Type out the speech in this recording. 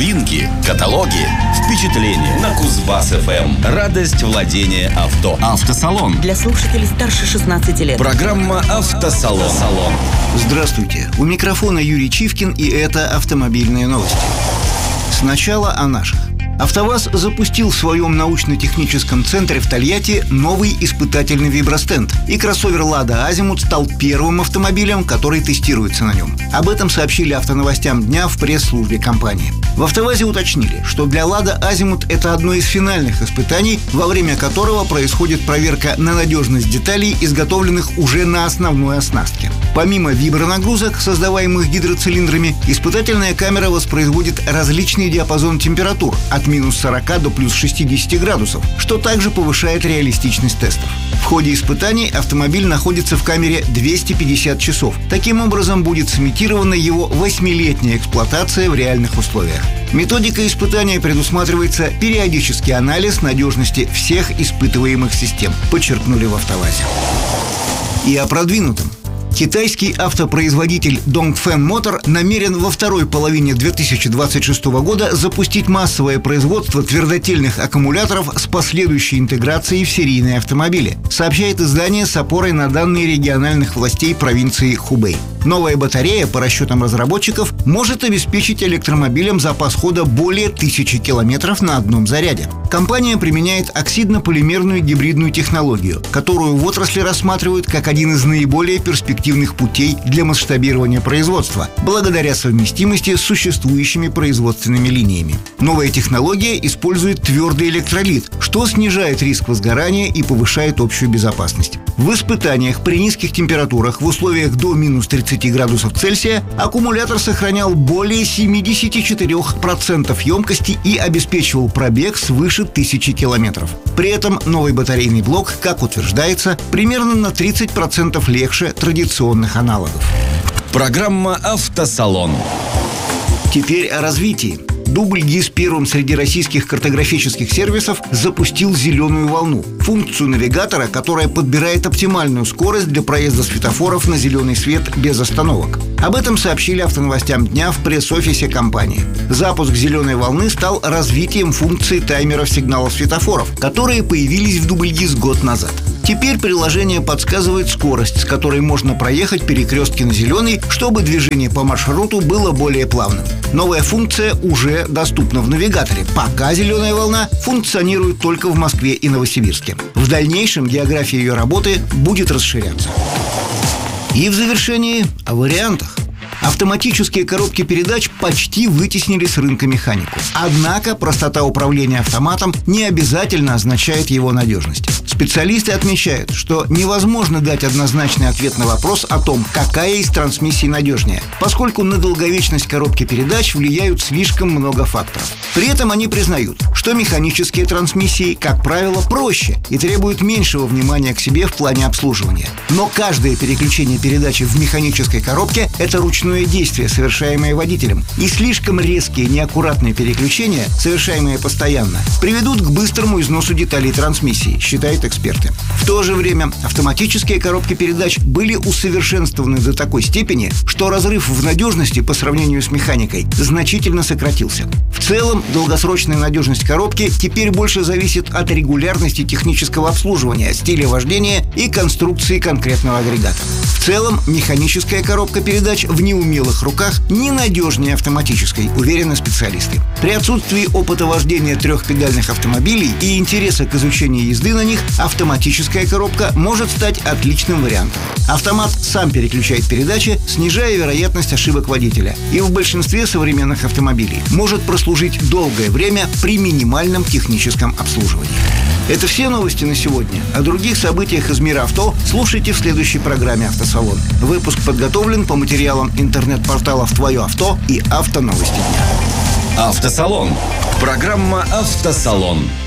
Новинки, каталоги, впечатления на Кузбасс-ФМ. Радость владения авто. Автосалон. Для слушателей старше 16 лет. Программа «Автосалон». Здравствуйте. У микрофона Юрий Чивкин, и это автомобильные новости. Сначала о наших. АвтоВАЗ запустил в своем научно-техническом центре в Тольятти новый испытательный вибростенд, и кроссовер «Лада Азимут» стал первым автомобилем, который тестируется на нем. Об этом сообщили автоновостям дня в пресс-службе компании. В АвтоВАЗе уточнили, что для «Лада Азимут» это одно из финальных испытаний, во время которого происходит проверка на надежность деталей, изготовленных уже на основной оснастке. Помимо вибронагрузок, создаваемых гидроцилиндрами, испытательная камера воспроизводит различный диапазон температур от минус 40 до плюс 60 градусов, что также повышает реалистичность тестов. В ходе испытаний автомобиль находится в камере 250 часов. Таким образом, будет сымитирована его 8-летняя эксплуатация в реальных условиях. Методика испытания предусматривается периодический анализ надежности всех испытываемых систем, подчеркнули в АвтоВАЗе. И о продвинутом. Китайский автопроизводитель Dongfeng Motor намерен во второй половине 2026 года запустить массовое производство твердотельных аккумуляторов с последующей интеграцией в серийные автомобили, сообщает издание с опорой на данные региональных властей провинции Хубэй. Новая батарея, по расчетам разработчиков, может обеспечить электромобилям запас хода более 1000 километров на одном заряде. Компания применяет оксидно-полимерную гибридную технологию, которую в отрасли рассматривают как один из наиболее перспективных путей для масштабирования производства, благодаря совместимости с существующими производственными линиями. Новая технология использует твердый электролит, что снижает риск возгорания и повышает общую безопасность. В испытаниях при низких температурах в условиях до минус 30 градусов Цельсия аккумулятор сохранял более 74% емкости и обеспечивал пробег свыше 1000 километров. При этом новый батарейный блок, как утверждается, примерно на 30% легче традиционных аналогов. Программа «Автосалон». Теперь о развитии. Дубль ГИС первым среди российских картографических сервисов запустил «Зеленую волну» – функцию навигатора, которая подбирает оптимальную скорость для проезда светофоров на зеленый свет без остановок. Об этом сообщили автоновостям дня в пресс-офисе компании. Запуск «Зеленой волны» стал развитием функции таймеров сигналов светофоров, которые появились в дубль ГИС год назад. Теперь приложение подсказывает скорость, с которой можно проехать перекрестки на зеленый, чтобы движение по маршруту было более плавным. Новая функция уже доступна в навигаторе, пока «Зеленая волна» функционирует только в Москве и Новосибирске. В дальнейшем география ее работы будет расширяться. И в завершении о вариантах. Автоматические коробки передач почти вытеснили с рынка механику. Однако простота управления автоматом не обязательно означает его надежность. Специалисты отмечают, что невозможно дать однозначный ответ на вопрос о том, какая из трансмиссий надежнее, поскольку на долговечность коробки передач влияют слишком много факторов. При этом они признают, что механические трансмиссии, как правило, проще и требуют меньшего внимания к себе в плане обслуживания. Но каждое переключение передачи в механической коробке – это ручное действие, совершаемое водителем, и слишком резкие неаккуратные переключения, совершаемые постоянно, приведут к быстрому износу деталей трансмиссии, считают эксперты. В то же время автоматические коробки передач были усовершенствованы до такой степени, что разрыв в надежности по сравнению с механикой значительно сократился. В целом, долгосрочная надежность коробки теперь больше зависит от регулярности технического обслуживания, стиля вождения и конструкции конкретного агрегата. В целом, механическая коробка передач в неумелых руках ненадежнее автоматической, уверены специалисты. При отсутствии опыта вождения трехпедальных автомобилей и интереса к изучению езды на них, автоматическая коробка может стать отличным вариантом. Автомат сам переключает передачи, снижая вероятность ошибок водителя, и в большинстве современных автомобилей может прослужить долгое время при минимальном техническом обслуживании. Это все новости на сегодня. О других событиях из мира авто слушайте в следующей программе «Автосалон». Выпуск подготовлен по материалам интернет-порталов «Твое авто» и «Автоновости дня». «Автосалон». Программа «Автосалон».